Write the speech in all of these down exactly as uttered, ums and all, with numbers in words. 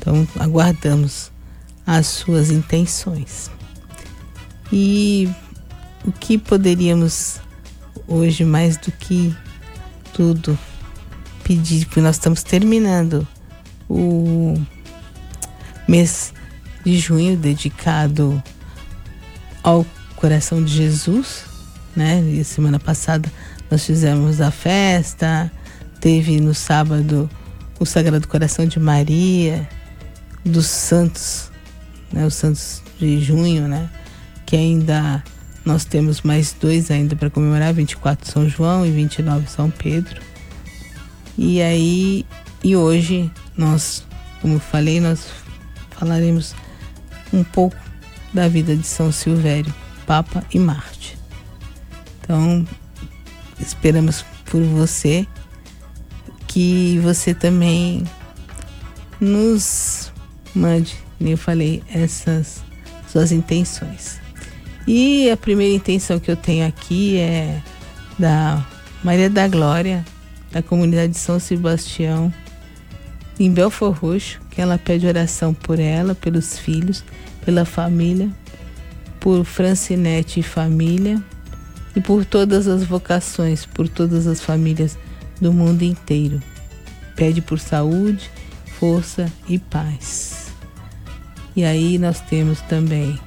Então, aguardamos as suas intenções. E o que poderíamos hoje, mais do que tudo, pedir, porque nós estamos terminando o mês de junho dedicado ao Coração de Jesus, né? E semana passada nós fizemos a festa, teve no sábado o Sagrado Coração de Maria, dos santos, né? Os santos de junho, né? Que ainda nós temos mais dois ainda para comemorar, vinte e quatro São João e vinte e nove São Pedro. E aí, e hoje nós, como eu falei, nós falaremos um pouco da vida de São Silvério, Papa e Mártir. Então, esperamos por você, que você também nos mande, como eu falei, essas suas intenções. E a primeira intenção que eu tenho aqui é da Maria da Glória, da comunidade de São Sebastião, em Belford Roxo, que ela pede oração por ela, pelos filhos, pela família, por Francinete e família, e por todas as vocações, por todas as famílias do mundo inteiro. Pede por saúde, força e paz. E aí nós temos também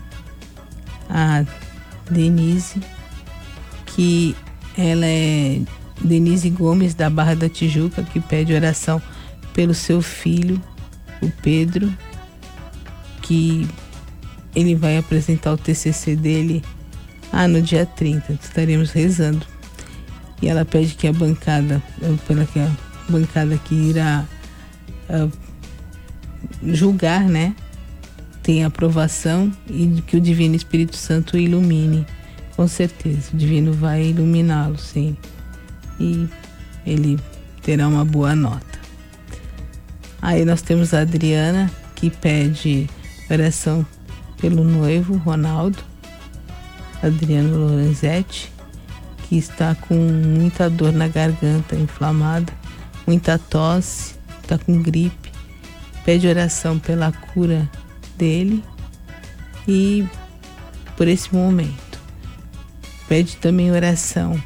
a Denise, que ela é Denise Gomes, da Barra da Tijuca, que pede oração pelo seu filho, o Pedro, que ele vai apresentar o T C C dele ah, no dia trinta. Estaremos rezando. E ela pede que a bancada, pela que a bancada que irá uh, julgar, né, tenha aprovação e que o Divino Espírito Santo o ilumine. Com certeza, o Divino vai iluminá-lo, sim. E ele terá uma boa nota. Aí nós temos a Adriana, que pede oração pelo noivo, Ronaldo, Adriano Lorenzetti, que está com muita dor na garganta inflamada, muita tosse, está com gripe, pede oração pela cura dele e por esse momento. Pede também oração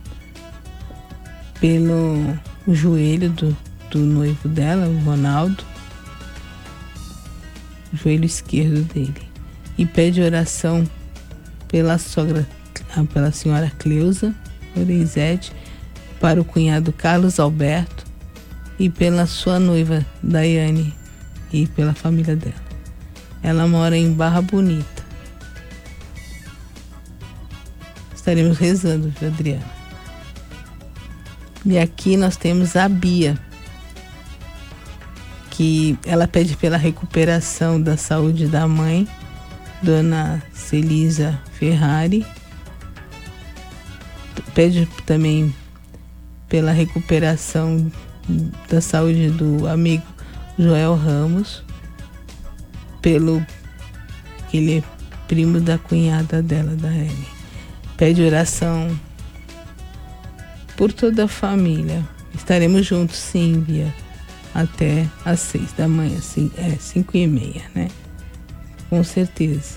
pelo joelho do, do noivo dela, o Ronaldo, o joelho esquerdo dele. E pede oração pela sogra, pela senhora Cleusa Lorenzetti, para o cunhado Carlos Alberto e pela sua noiva Daiane e pela família dela. Ela mora em Barra Bonita. Estaremos rezando, viu, Adriana? E aqui nós temos a Bia, que ela pede pela recuperação da saúde da mãe, Dona Celisa Ferrari. Pede também pela recuperação da saúde do amigo Joel Ramos, pelo que ele é primo da cunhada dela, da Ellen. Pede oração por toda a família. Estaremos juntos, sim, Bia, até às seis da manhã, sim, é cinco e meia, né? Com certeza.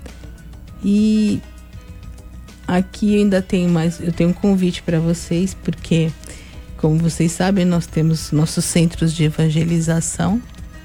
E aqui ainda tem mais, eu tenho um convite para vocês, porque, como vocês sabem, nós temos nossos centros de evangelização.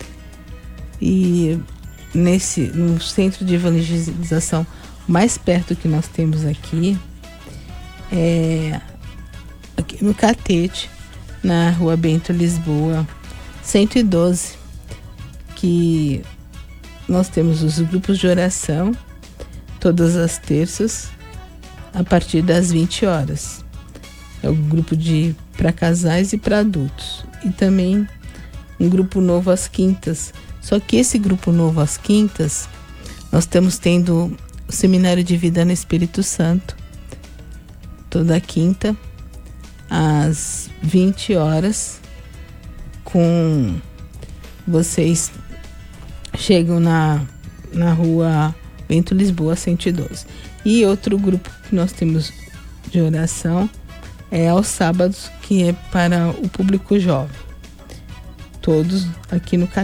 E nesse, no centro de evangelização mais perto que nós temos aqui, é aqui no Catete, na Rua Bento Lisboa, cento e doze, que nós temos os grupos de oração todas as terças a partir das vinte horas. É o grupo de para casais e para adultos. E também um grupo novo às quintas. Só que esse grupo novo às quintas, nós estamos tendo o Seminário de Vida no Espírito Santo, toda quinta, às vinte horas, com vocês chegam na, na Rua Bento Lisboa, cento e doze. E outro grupo que nós temos de oração é aos sábados, que é para o público jovem. Todos aqui no